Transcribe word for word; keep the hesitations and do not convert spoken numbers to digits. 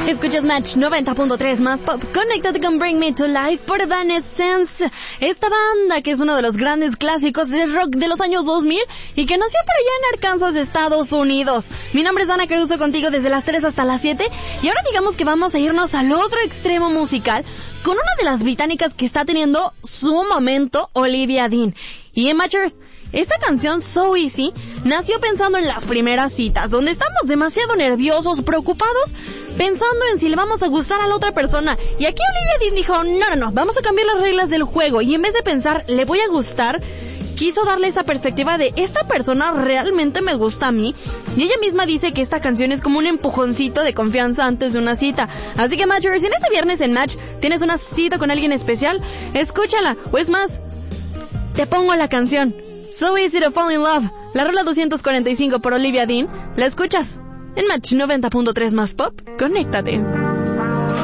Escuchas Match noventa punto tres más pop. Conéctate con Bring Me to Life por Evanescence. Esta banda que es uno de los grandes clásicos del rock de los años dos mil y que nació por allá en Arkansas, Estados Unidos. Mi nombre es Ana Caruso, contigo desde las tres hasta las siete. Y ahora digamos que vamos a irnos al otro extremo musical con una de las británicas que está teniendo su momento, Olivia Dean. Y en Matchers, esta canción So Easy nació pensando en las primeras citas, donde estamos demasiado nerviosos, preocupados, pensando en si le vamos a gustar a la otra persona. Y aquí Olivia Dean dijo, no, no, no, vamos a cambiar las reglas del juego. Y en vez de pensar, le voy a gustar, quiso darle esa perspectiva de, esta persona realmente me gusta a mí. Y ella misma dice que esta canción es como un empujoncito de confianza antes de una cita. Así que Matchers, si en este viernes en Match tienes una cita con alguien especial, escúchala. O es más, te pongo la canción So Easy to Fall in Love, la rola doscientos cuarenta y cinco por Olivia Dean. La escuchas en Match noventa punto tres más pop. Conéctate.